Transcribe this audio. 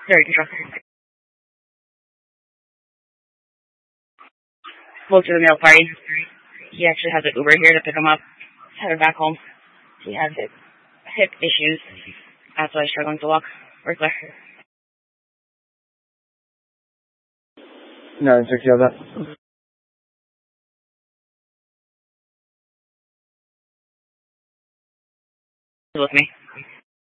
Very control. Spoke to the mail party. He actually has an Uber here to pick him up. Headed back home. He has hip issues. That's why he's struggling to walk. We're clear. No, it's okay, that. With me.